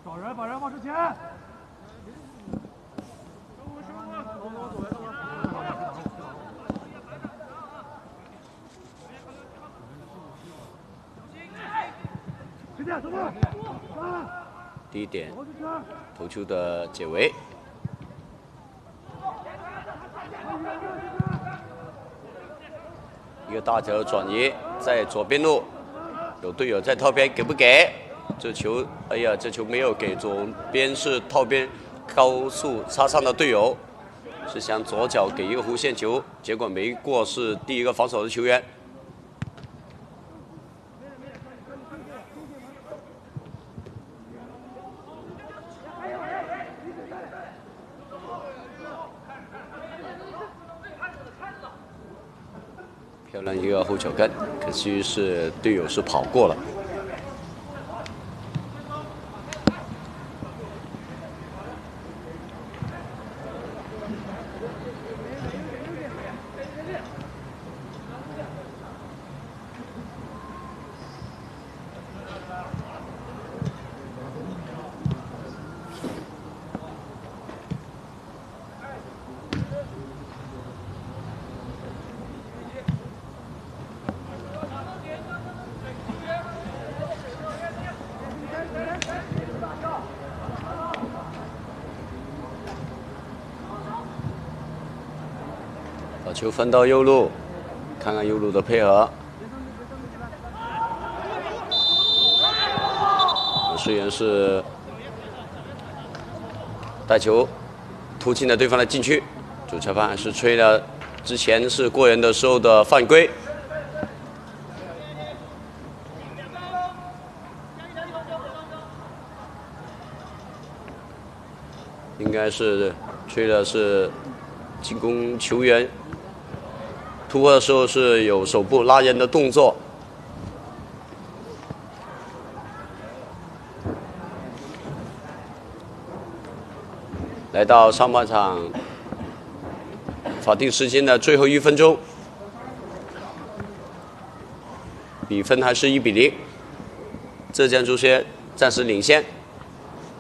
找人，把人往之前。 第一点，头球的解围。一个大球转移在左边路，有队友在套边，给不给？这球，哎呀，这球没有给，左边是套边高速插上的队友，是想左脚给一个弧线球，结果没过，是第一个防守的球员。漂亮一个后脚跟，可惜是队友是跑过了。把球分到右路，看看右路的配合。虽然是带球突进了对方的禁区，主裁判还是吹了之前是过人的时候的犯规。应该是吹的是进攻球员突破的时候是有手部拉人的动作。来到上半场法定时间的最后1分钟，比分还是1比0，浙江足协暂时领先。